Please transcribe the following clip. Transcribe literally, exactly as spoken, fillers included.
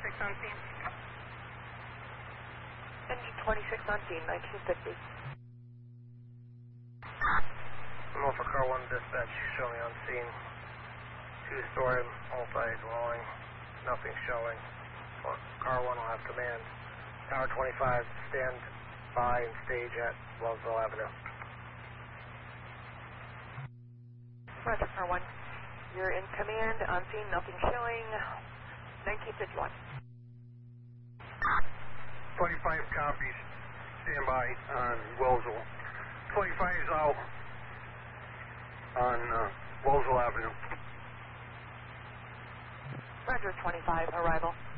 twenty-six on scene. Engine twenty-six on scene, nineteen fifty. Norfolk Car one dispatch, show me on scene. Two-story, multi-dwelling, nothing showing. Car one will have command. Tower twenty-five, stand by and stage at Wellsville Avenue. Roger, Car one. You're in command, on scene, nothing showing. nineteen fifty-one. twenty-five copies, stand by on Wellsville. twenty-five is out on uh, Wellsville Avenue. Roger, twenty-five, arrival.